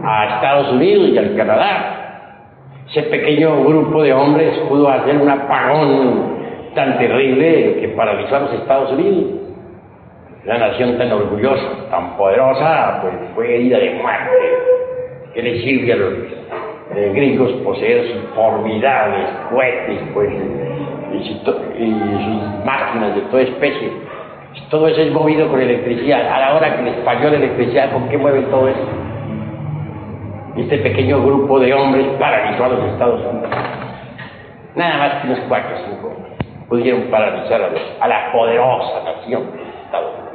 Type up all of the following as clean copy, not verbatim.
a Estados Unidos y al Canadá. Ese pequeño grupo de hombres pudo hacer un apagón tan terrible que paralizó a los Estados Unidos. La nación tan orgullosa, tan poderosa, pues fue herida de muerte. ¿Qué le sirve a los gringos poseer sus formidables cohetes, pues, y sus máquinas de toda especie? Todo eso es movido con electricidad. A la hora que les falló la electricidad, ¿con qué mueven todo eso? Este pequeño grupo de hombres paralizó a los Estados Unidos. Nada más que unos 4 o 5 hombres pudieron paralizar a la poderosa nación de Estados Unidos.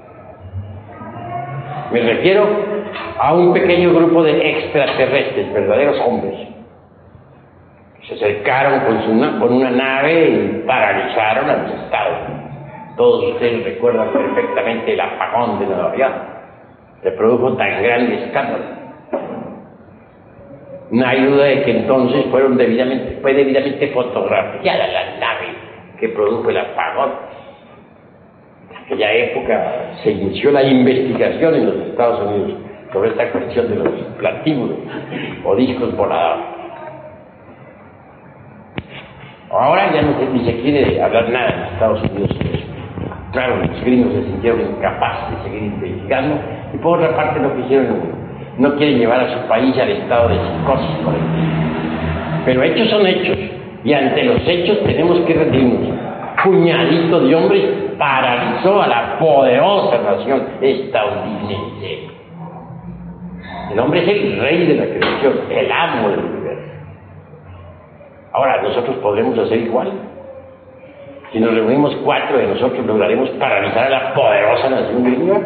Me refiero a un pequeño grupo de extraterrestres, verdaderos hombres. Se acercaron con una nave y paralizaron a los Estados Unidos. Todos ustedes recuerdan perfectamente el apagón de Nueva York, que produjo tan grande escándalo. No hay duda de que entonces fue debidamente fotografiada la nave que produjo el apagón. En aquella época se inició la investigación en los Estados Unidos sobre esta cuestión de los platíbulos o discos voladores. Ahora ya ni se quiere hablar nada en Estados Unidos de eso. Claro, los gringos se sintieron incapaces de seguir investigando y por otra parte no quieren llevar a su país al estado de psicosis colectiva. Pero hechos son hechos y ante los hechos tenemos que rendirnos. Puñadito de hombres paralizó a la poderosa nación estadounidense. El hombre es el rey de la creación, el amo del universo. Ahora, ¿nosotros podremos hacer igual? Si nos reunimos 4 de nosotros, ¿lograremos paralizar a la poderosa nación gringa?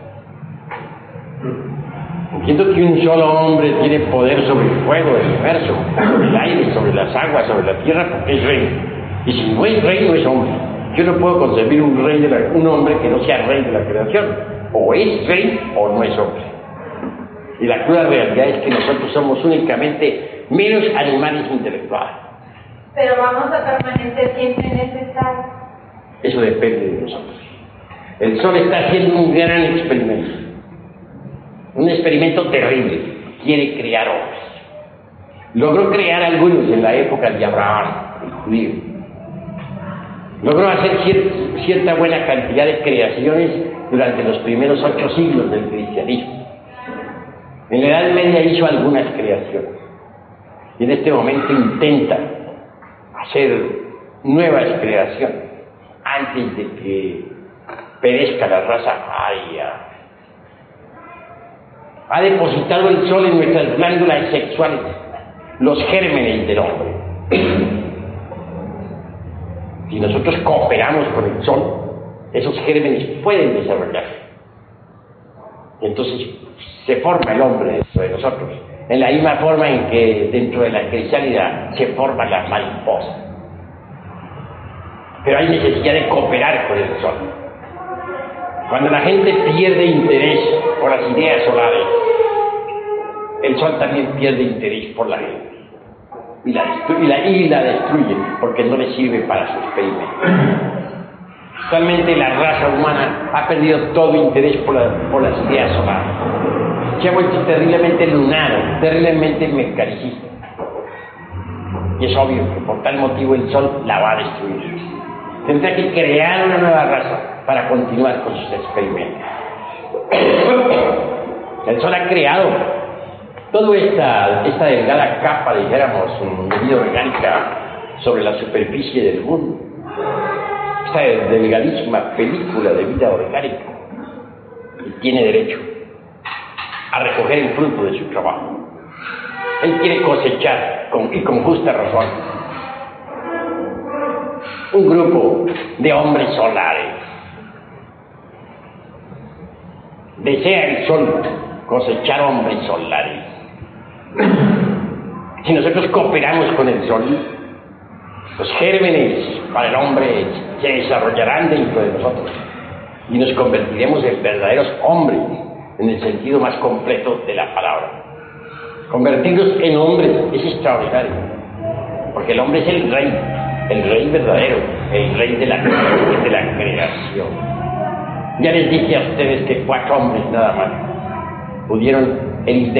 Entiendo que un solo hombre tiene poder sobre el fuego del universo, sobre el aire, sobre las aguas, sobre la tierra, porque es rey. Y si no es rey, no es hombre. Yo no puedo concebir un hombre que no sea rey de la creación. O es rey o no es hombre. Y la cruda realidad es que nosotros somos únicamente meros animales intelectuales. Pero vamos a permanecer siempre en ese estado. Eso depende de nosotros. El Sol está haciendo un gran experimento. Un experimento terrible. Quiere crear hombres. Logró crear algunos en la época de Abraham, el judío. Logró hacer cierta buena cantidad de creaciones durante los primeros 8 siglos del cristianismo. En la Edad Media hizo algunas creaciones. Y en este momento intenta hacer nuevas creaciones antes de que perezca la raza aria. Ha depositado el Sol en nuestras glándulas sexuales, los gérmenes del hombre. Si nosotros cooperamos con el Sol, esos gérmenes pueden desarrollarse. Entonces se forma el hombre dentro de nosotros, en la misma forma en que dentro de la crisálida se forma la mariposa. Pero hay necesidad de cooperar con el Sol. Cuando la gente pierde interés por las ideas solares, el Sol también pierde interés por la gente. Y la destruye porque no le sirve para su experimento. Actualmente la raza humana ha perdido todo interés por las ideas solares. Se ha vuelto terriblemente lunar, terriblemente mecanicista. Y es obvio que por tal motivo el Sol la va a destruir. Tendrá que crear una nueva raza para continuar con sus experimentos. El Sol ha creado toda esta delgada capa, dijéramos, de vida orgánica sobre la superficie del mundo. Esta delgadísima película de vida orgánica. Y tiene derecho a recoger el fruto de su trabajo. Él quiere cosechar, y con justa razón, un grupo de hombres solares. Desea el Sol cosechar hombres solares. Si nosotros cooperamos con el Sol, los gérmenes para el hombre se desarrollarán dentro de nosotros y nos convertiremos en verdaderos hombres en el sentido más completo de la palabra. Convertirnos en hombres es extraordinario, porque el hombre es el rey verdadero, el rey de la creación. Ya les dije a ustedes que 4 hombres nada más pudieron